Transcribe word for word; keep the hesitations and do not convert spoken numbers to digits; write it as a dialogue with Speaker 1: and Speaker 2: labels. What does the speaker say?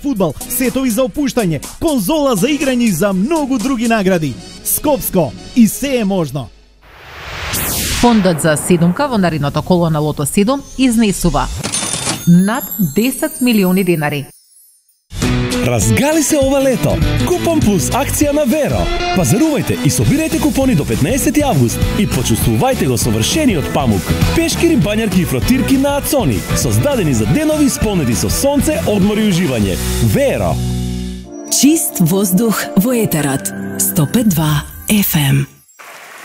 Speaker 1: фудбал, сетови за опуштање, конзола за играње и за многу други награди. Скопско, и се е можно.
Speaker 2: Фондот за седумка во наредното коло на Лото седум изнесува над десет милиони денари.
Speaker 3: Разгали се ова лето. Купон плюс акција на Веро. Пазарувајте и собирајте купони до петнаесети август и почувствувајте го совршениот памук. Пешкири, бањарки и фротирки на Ацони, создадени за денови исполнети со сонце, одмор и уживање. Веро.
Speaker 4: Чист воздух во етерот. сто пет и два еф ем.